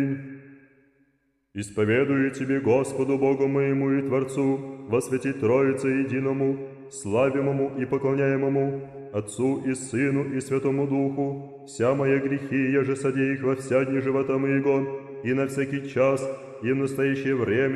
Исповедую Тебе, Господу Богу моему и Творцу, во святей Троице единому, славимому и поклоняемому, Отцу и Сыну и Святому Духу, вся мои грехи, еже сади их во вся дни живота моего, и на всякий час, и в настоящее время,